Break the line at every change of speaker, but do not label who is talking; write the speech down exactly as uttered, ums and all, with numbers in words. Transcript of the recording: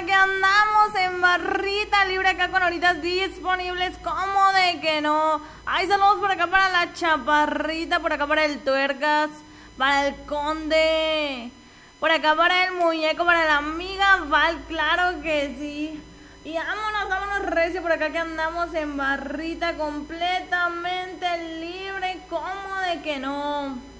acá que andamos en barrita libre acá con horitas disponibles, ¿cómo de que no? Ay, saludos por acá para la chaparrita, por acá para el tuercas, para el conde, por acá para el muñeco, para la amiga Val, claro que sí. Y vámonos, vámonos recio por acá que andamos en barrita completamente libre, ¿cómo de que no?